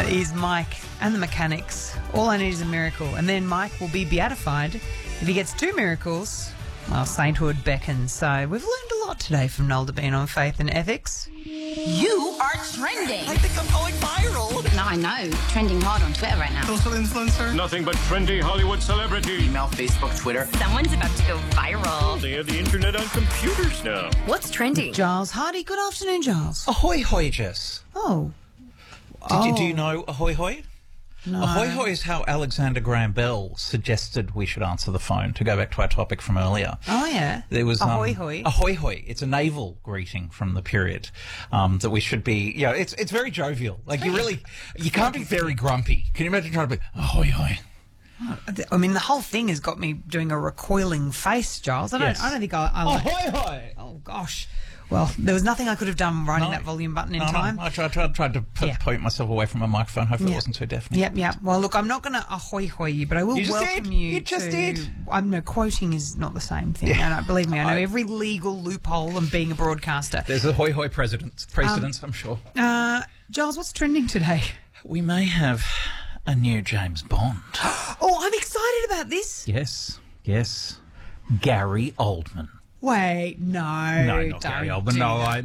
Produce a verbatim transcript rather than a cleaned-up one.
is Mike and the Mechanics. All I need is a miracle. And then Mike will be beatified. If he gets two miracles, well, sainthood beckons. So we've learned a lot today from Noel Debien on faith and ethics. You are trending. I think I'm going viral. No, I know. Trending hard on Twitter right now. Social influencer. Nothing but trendy Hollywood celebrity. Email, Facebook, Twitter. Someone's about to go viral. They have the internet on computers now. What's trending? Giles Hardy. Good afternoon, Giles. Ahoy hoy, Jess. Oh. Did oh. you, do you know ahoy hoy? No. Ahoy hoy is how Alexander Graham Bell suggested we should answer the phone, to go back to our topic from earlier. Oh, yeah. There was ahoy um, hoy. Ahoy hoy. It's a naval greeting from the period um, that we should be, you know, it's it's very jovial. Like you really, you can't be very grumpy. Can you imagine trying to be ahoy hoy? I mean, the whole thing has got me doing a recoiling face, Giles. I don't, Yes. I don't think I... I like, Ahoy hoy! oh, gosh. Well, there was nothing I could have done writing No. that volume button in No, time. no, I tried, tried, tried to p- Yeah. point myself away from a microphone. Hopefully Yeah. it wasn't too deafening. Yep, yep. Well, look, I'm not going to ahoy hoy you, but I will You just welcome did. you You just to... did. I'm no quoting is not the same thing. Yeah. And I, believe me, I know I- every legal loophole and being a broadcaster. There's ahoy hoy precedence, precedence I'm sure. Uh, Giles, what's trending today? We may have a new James Bond. Oh, I'm excited about this. Yes, yes. Gary Oldman. Wait, no. No, not don't Gary Oldman. do No, that. I